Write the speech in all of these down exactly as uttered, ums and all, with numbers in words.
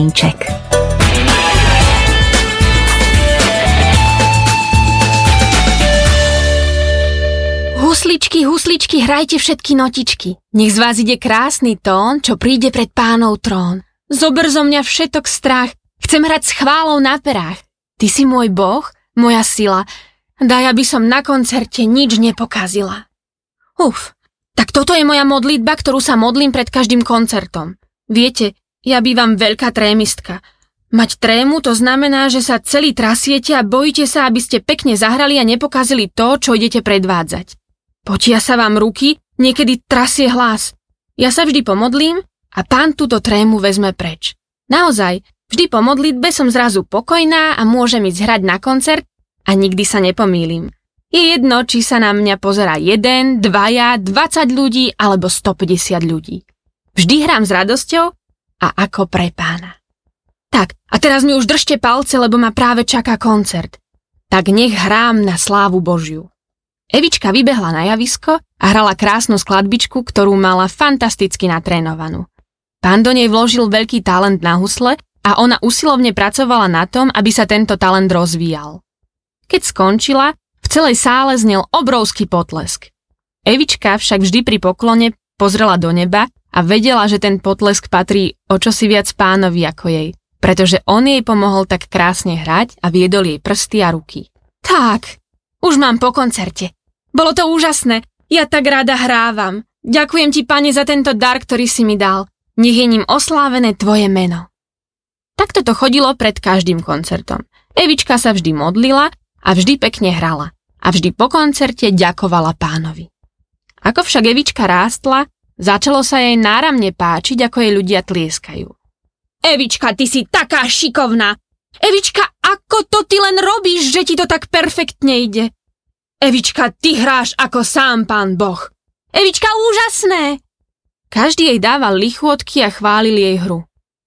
Husličky, husličky, hrajte všetky notičky. Nech z vás ide krásny tón, čo príde pred Pánov trón. Zober zo mňa všetok strach, chcem hrať s chválou na perách. Ty si môj boh, moja sila, daj, aby som na koncerte nič nepokazila. Uf, tak toto je moja modlitba, ktorú sa modlím pred každým koncertom. Viete, ja bývam veľká trémistka. Mať trému to znamená, že sa celý trasiete a bojíte sa, aby ste pekne zahrali a nepokazili to, čo idete predvádzať. Potia sa vám ruky, niekedy trasie hlas. Ja sa vždy pomodlím a Pán túto trému vezme preč. Naozaj, vždy po modlitbe som zrazu pokojná a môžem ísť hrať na koncert a nikdy sa nepomýlim. Je jedno, či sa na mňa pozerá jeden, dvaja, dvadsať ľudí alebo stopäťdesiat ľudí. Vždy hrám s radosťou a ako pre Pána. Tak, a teraz mi už držte palce, lebo ma práve čaká koncert. Tak nech hrám na slávu Božiu. Evička vybehla na javisko a hrala krásnu skladbičku, ktorú mala fantasticky natrénovanú. Pán do nej vložil veľký talent na husle a ona usilovne pracovala na tom, aby sa tento talent rozvíjal. Keď skončila, v celej sále znel obrovský potlesk. Evička však vždy pri poklone pozrela do neba a vedela, že ten potlesk patrí o čosi viac Pánovi ako jej, pretože on jej pomohol tak krásne hrať a viedol jej prsty a ruky. Tak, už mám po koncerte. Bolo to úžasné, ja tak rada hrávam. Ďakujem ti, Pane, za tento dar, ktorý si mi dal. Nech je ním oslávené tvoje meno. Takto to chodilo pred každým koncertom. Evička sa vždy modlila a vždy pekne hrala. A vždy po koncerte ďakovala Pánovi. Ako však Evička rástla, začalo sa jej náramne páčiť, ako jej ľudia tlieskajú. Evička, ty si taká šikovná. Evička, ako to ty len robíš, že ti to tak perfektne ide? Evička, ty hráš ako sám Pán Boh. Evička, úžasné! Každý jej dával lichôtky a chválil jej hru.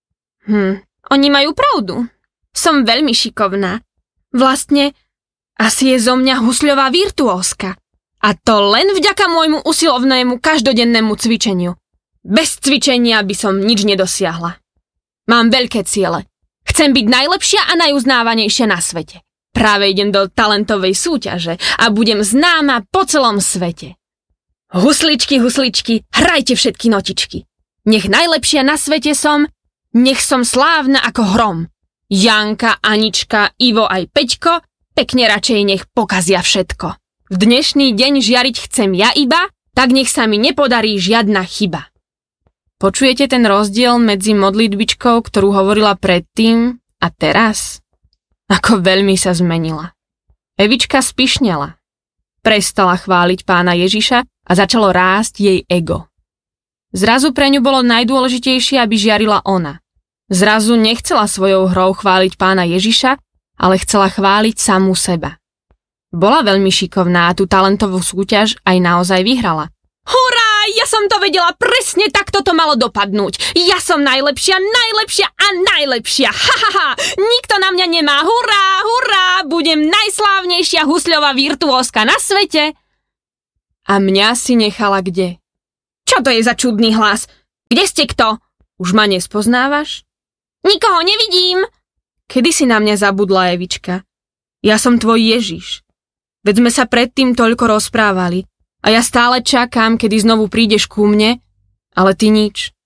Hm, oni majú pravdu. Som veľmi šikovná. Vlastne, asi je zo mňa husľová virtuózka. A to len vďaka môjmu usilovnému každodennému cvičeniu. Bez cvičenia by som nič nedosiahla. Mám veľké ciele. Chcem byť najlepšia a najuznávanejšia na svete. Práve idem do talentovej súťaže a budem známa po celom svete. Husličky, husličky, hrajte všetky notičky. Nech najlepšia na svete som, nech som slávna ako hrom. Janka, Anička, Ivo aj Peťko, pekne radšej nech pokazia všetko. V dnešný deň žiariť chcem ja iba, tak nech sa mi nepodarí žiadna chyba. Počujete ten rozdiel medzi modlitbičkou, ktorú hovorila predtým a teraz? Ako veľmi sa zmenila. Evička spišnela. Prestala chváliť Pána Ježiša a začalo rásť jej ego. Zrazu pre ňu bolo najdôležitejšie, aby žiarila ona. Zrazu nechcela svojou hrou chváliť Pána Ježiša, ale chcela chváliť samú seba. Bola veľmi šikovná a tú talentovú súťaž aj naozaj vyhrala. Hurá! Ja som to vedela, presne takto to malo dopadnúť. Ja som najlepšia, najlepšia a najlepšia. Ha, ha, ha. Nikto na mňa nemá. Hurá, hurá, budem najslávnejšia husľová virtuózka na svete. A mňa si nechala kde? Čo to je za čudný hlas? Kde ste kto? Už ma nespoznávaš? Nikoho nevidím. Kedy si na mňa zabudla, Evička? Ja som tvoj Ježiš. Veď sme sa predtým toľko rozprávali. A ja stále čakám, kedy znovu prídeš ku mne, ale ty nič.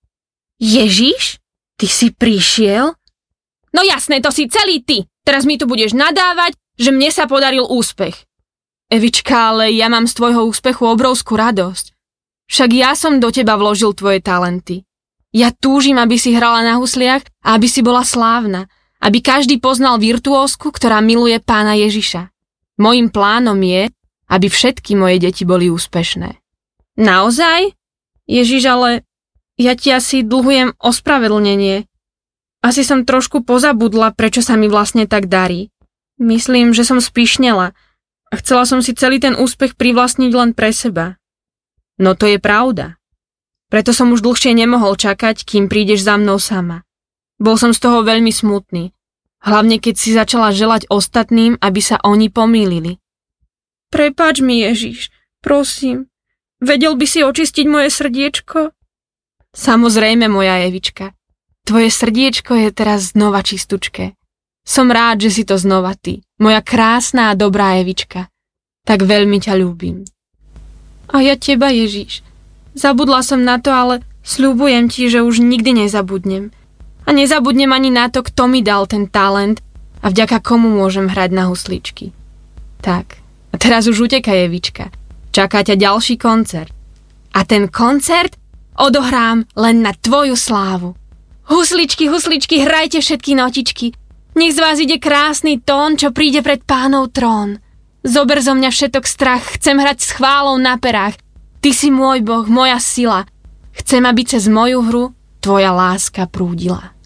Ježiš? Ty si prišiel? No jasné, to si celý ty. Teraz mi tu budeš nadávať, že mne sa podaril úspech. Evička, ale ja mám z tvojho úspechu obrovskú radosť. Však ja som do teba vložil tvoje talenty. Ja túžim, aby si hrala na husliach a aby si bola slávna. Aby každý poznal virtuózku, ktorá miluje Pána Ježiša. Mojím plánom je, aby všetky moje deti boli úspešné. Naozaj? Ježiš, ale ja ti asi dlhujem ospravedlnenie. Asi som trošku pozabudla, prečo sa mi vlastne tak darí. Myslím, že som spíšnela a chcela som si celý ten úspech privlastniť len pre seba. No to je pravda. Preto som už dlhšie nemohol čakať, kým prídeš za mnou sama. Bol som z toho veľmi smutný. Hlavne keď si začala želať ostatným, aby sa oni pomýlili. Prepáč mi, Ježiš, prosím. Vedel by si očistiť moje srdiečko? Samozrejme, moja Evička. Tvoje srdiečko je teraz znova čistučké. Som rád, že si to znova ty, moja krásna a dobrá Evička. Tak veľmi ťa ľúbim. A ja teba, Ježiš. Zabudla som na to, ale sľubujem ti, že už nikdy nezabudnem. A nezabudnem ani na to, kto mi dal ten talent a vďaka komu môžem hrať na husličky. Tak, a teraz už utekaj, Evička. Čaká ťa ďalší koncert. A ten koncert odohrám len na tvoju slávu. Husličky, husličky, hrajte všetky notičky. Nech z vás ide krásny tón, čo príde pred Pánov trón. Zober zo mňa všetok strach, chcem hrať s chválou na perách. Ty si môj Boh, moja sila. Chcem, aby cez moju hru tvoja láska prúdila.